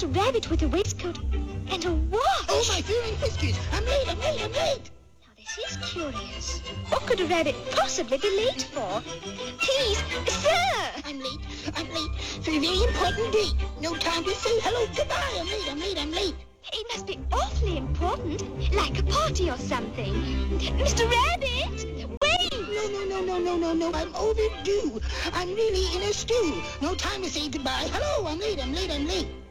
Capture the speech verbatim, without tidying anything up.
Mister Rabbit with a waistcoat and a watch. Oh, my fur and whiskers. I'm late, I'm late, I'm late. Now, this is curious. What could a rabbit possibly be late for? Please, sir! I'm late, I'm late for a very important date. No time to say hello, goodbye. I'm late, I'm late, I'm late. It must be awfully important, like a party or something. Mister Rabbit, wait! No, no, no, no, no, no, no. I'm overdue. I'm really in a stew. No time to say goodbye. Hello, I'm late, I'm late, I'm late.